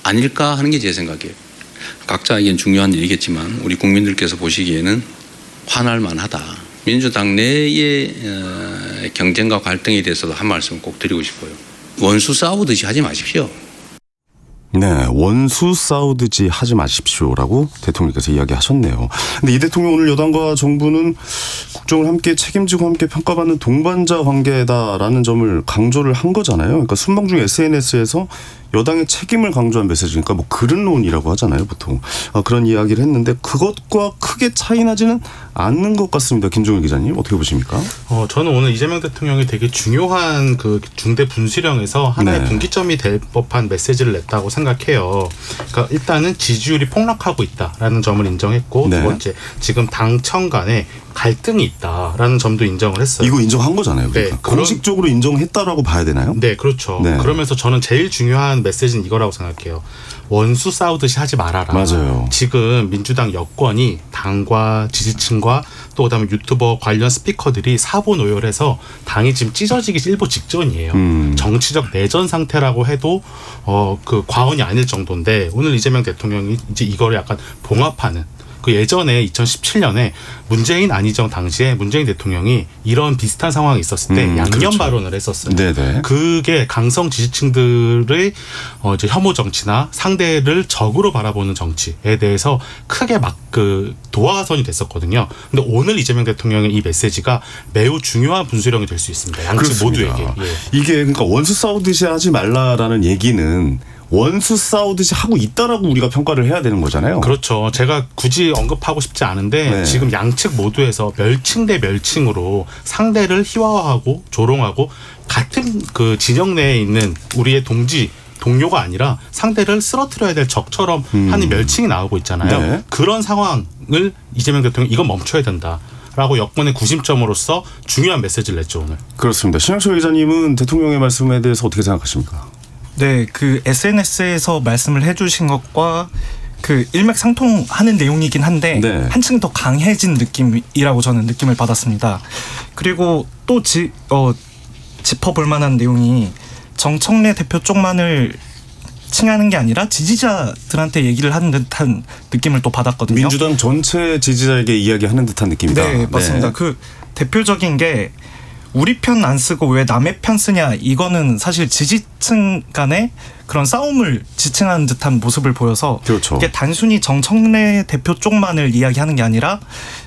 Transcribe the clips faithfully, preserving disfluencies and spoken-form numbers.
아닐까 하는 게 제 생각이에요. 각자에겐 중요한 일이겠지만 우리 국민들께서 보시기에는 화날 만하다. 민주당 내의 경쟁과 갈등에 대해서도 한 말씀 꼭 드리고 싶어요. 원수 싸우듯이 하지 마십시오. 네, 원수 싸우듯이 하지 마십시오라고 대통령께서 이야기하셨네요. 근데 이 대통령 오늘 여당과 정부는 국정을 함께 책임지고 함께 평가받는 동반자 관계다라는 점을 강조를 한 거잖아요. 그러니까 순방 중 에스엔에스에서 여당의 책임을 강조한 메시지니까 뭐 그릇론이라고 하잖아요, 보통. 아, 그런 이야기를 했는데 그것과 크게 차이 나지는 않는 것 같습니다. 김종일 기자님 어떻게 보십니까? 어, 저는 오늘 이재명 대통령이 되게 중요한 그 중대 분수령에서 하나의 네. 분기점이 될 법한 메시지를 냈다고 생각해요. 그러니까 일단은 지지율이 폭락하고 있다라는 점을 인정했고 네. 두 번째 지금 당청 간에 갈등이 있다라는 점도 인정을 했어요. 이거 인정한 거잖아요. 그러니까. 네, 그런, 공식적으로 인정했다라고 봐야 되나요? 네, 그렇죠. 네. 그러면서 저는 제일 중요한 메시지는 이거라고 생각해요. 원수 싸우듯이 하지 말아라. 맞아요. 지금 민주당 여권이 당과 지지층과 또 그다음에 유튜버 관련 스피커들이 사보노열해서 당이 지금 찢어지기 일보 직전이에요. 음. 정치적 내전 상태라고 해도 어, 그 과언이 아닐 정도인데 오늘 이재명 대통령이 이제 이거를 약간 봉합하는. 그 예전에 이천십칠 년에 문재인 안희정 당시에 문재인 대통령이 이런 비슷한 상황이 있었을 때 음, 양념 그렇죠. 발언을 했었어요. 네네. 그게 강성 지지층들의 어 이제 혐오 정치나 상대를 적으로 바라보는 정치에 대해서 크게 막 그 도화선이 됐었거든요. 근데 오늘 이재명 대통령의 이 메시지가 매우 중요한 분수령이 될 수 있습니다. 양측 그렇습니다. 모두에게. 예. 이게 그러니까 원수 싸우듯이 하지 말라라는 얘기는 원수 싸우듯이 하고 있다라고 우리가 평가를 해야 되는 거잖아요. 그렇죠. 제가 굳이 언급하고 싶지 않은데 네. 지금 양측 모두에서 멸칭 대 멸칭으로 상대를 희화화하고 조롱하고 같은 그 진영 내에 있는 우리의 동지 동료가 아니라 상대를 쓰러뜨려야 될 적처럼 음. 하는 멸칭이 나오고 있잖아요. 네. 그런 상황을 이재명 대통령이 이건 멈춰야 된다. 라고 여권의 구심점으로서 중요한 메시지를 냈죠 오늘. 그렇습니다. 신영철 기자님은 대통령의 말씀에 대해서 어떻게 생각하십니까? 네, 그 에스엔에스에서 말씀을 해주신 것과 그 일맥상통하는 내용이긴 한데 네. 한층 더 강해진 느낌이라고 저는 느낌을 받았습니다. 그리고 또 지, 어, 짚어볼 만한 내용이 정청래 대표 쪽만을 칭하는 게 아니라 지지자들한테 얘기를 하는 듯한 느낌을 또 받았거든요. 민주당 전체 지지자에게 이야기하는 듯한 느낌이다. 네, 맞습니다. 네. 그 대표적인 게 우리 편 안 쓰고 왜 남의 편 쓰냐, 이거는 사실 지지층 간의 그런 싸움을 지칭하는 듯한 모습을 보여서 그렇죠. 이게 단순히 정청래 대표 쪽만을 이야기하는 게 아니라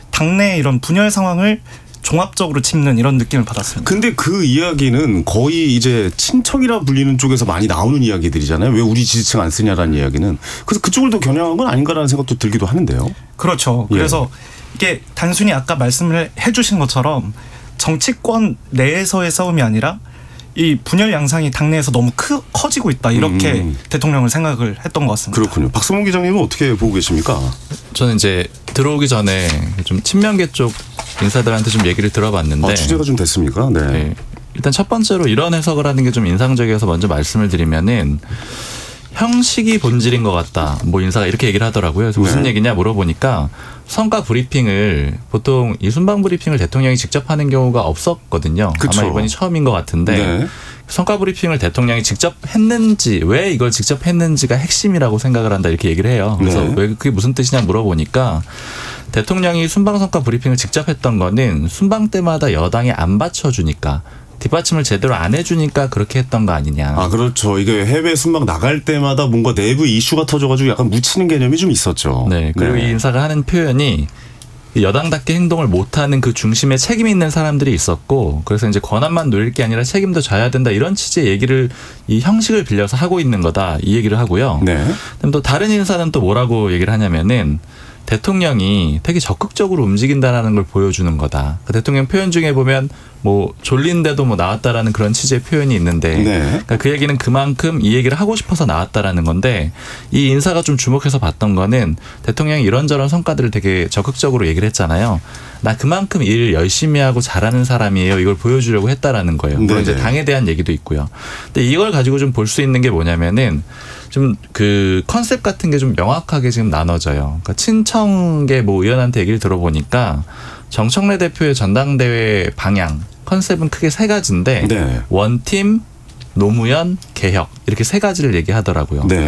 당내 이런 분열 상황을 종합적으로 짚는 이런 느낌을 받았습니다. 근데 그 이야기는 거의 이제 친척이라 불리는 쪽에서 많이 나오는 이야기들이잖아요. 왜 우리 지지층 안 쓰냐라는 이야기는. 그래서 그쪽을 더 겨냥한 건 아닌가라는 생각도 들기도 하는데요. 그렇죠. 그래서 예. 이게 단순히 아까 말씀을 해 주신 것처럼 정치권 내에서의 싸움이 아니라 이 분열 양상이 당내에서 너무 크, 커지고 있다. 이렇게 음. 대통령을 생각을 했던 것 같습니다. 그렇군요. 박성문 기자님은 어떻게 보고 계십니까? 저는 이제 들어오기 전에 좀 친명계 쪽 인사들한테 좀 얘기를 들어봤는데 아, 취재가 좀 됐습니까? 네. 네. 일단 첫 번째로 이런 해석을 하는 게 좀 인상적이어서 먼저 말씀을 드리면은 형식이 본질인 것 같다. 뭐 인사가 이렇게 얘기를 하더라고요. 그래서 무슨 네. 얘기냐 물어보니까 성과 브리핑을 보통 이 순방 브리핑을 대통령이 직접 하는 경우가 없었거든요. 그쵸. 아마 이번이 처음인 것 같은데 네. 성과 브리핑을 대통령이 직접 했는지 왜 이걸 직접 했는지가 핵심이라고 생각을 한다 이렇게 얘기를 해요. 그래서 네. 왜 그게 무슨 뜻이냐 물어보니까 대통령이 순방 성과 브리핑을 직접 했던 거는 순방 때마다 여당이 안 받쳐주니까 뒷받침을 제대로 안 해주니까 그렇게 했던 거 아니냐. 아 그렇죠. 이게 해외 순방 나갈 때마다 뭔가 내부 이슈가 터져가지고 약간 묻히는 개념이 좀 있었죠. 네. 그리고 네. 이 인사가 하는 표현이 여당답게 행동을 못하는 그 중심에 책임이 있는 사람들이 있었고 그래서 이제 권한만 누릴 게 아니라 책임도 져야 된다 이런 취지의 얘기를 이 형식을 빌려서 하고 있는 거다 이 얘기를 하고요. 네. 그다음 또 다른 인사는 또 뭐라고 얘기를 하냐면은 대통령이 되게 적극적으로 움직인다라는 걸 보여주는 거다. 그 대통령 표현 중에 보면 뭐 졸린데도 뭐 나왔다라는 그런 취지의 표현이 있는데 네. 그러니까 그 얘기는 그만큼 이 얘기를 하고 싶어서 나왔다라는 건데 이 인사가 좀 주목해서 봤던 거는 대통령이 이런저런 성과들을 되게 적극적으로 얘기를 했잖아요. 나 그만큼 일을 열심히 하고 잘하는 사람이에요. 이걸 보여주려고 했다라는 거예요. 물론 이제 당에 대한 얘기도 있고요. 근데 이걸 가지고 좀 볼 수 있는 게 뭐냐면은 좀 그 컨셉 같은 게 좀 명확하게 지금 나눠져요. 그러니까 친청계 뭐 의원한테 얘기를 들어보니까 정청래 대표의 전당대회 방향 컨셉은 크게 세 가지인데 네. 원팀, 노무현, 개혁 이렇게 세 가지를 얘기하더라고요. 네.